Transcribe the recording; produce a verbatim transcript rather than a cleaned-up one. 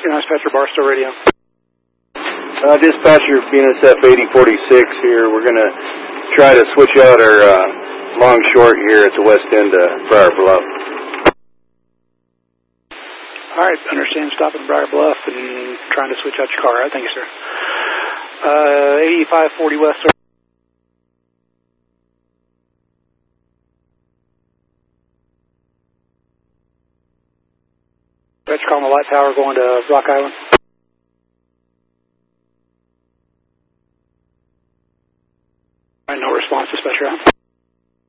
Dispatcher Barstow Radio. Uh, dispatcher, B N S F eighty forty-six here. We're going to try to switch out our uh, long short here at the west end of Briar Bluff. All right, understand. Stop at Briar Bluff and trying to switch out your car. All right, thank you, sir. Uh, eighty-five forty west, sir. Dispatcher calling the light tower going to Rock Island.